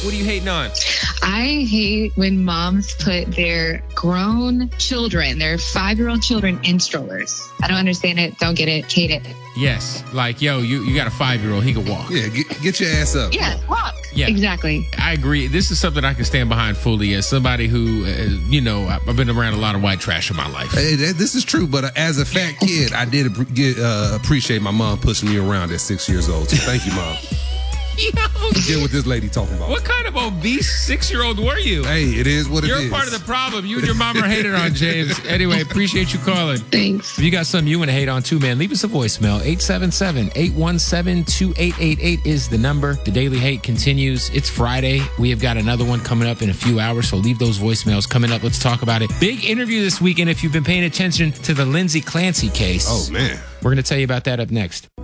What are you hating on? I hate when moms put their grown children, their 5-year-old children, in strollers. I don't understand it. Don't get it. Hate it. Yes. Like, yo, you got a 5-year-old. He can walk. Yeah, get your ass up. Yeah, walk. Yeah. Exactly. I agree. This is something I can stand behind fully as somebody who, I've been around a lot of white trash in my life. Hey, this is true, but as a fat kid, I did appreciate my mom pushing me around at 6 years old. So thank you, Mom. Yo, Get what this lady talking about. what kind of obese 6-year-old were you? Hey, it is what it is. You're part of the problem. You and your mom are hated on, James. Anyway, appreciate you calling. Thanks. If you got something you want to hate on too, man, leave us a voicemail. 877-817-2888 is the number. The Daily Hate continues. It's Friday. We have got another one coming up in a few hours, so leave those voicemails coming up. Let's talk about it. Big interview this weekend if you've been paying attention to the Lindsay Clancy case. Oh, man. We're going to tell you about that up next.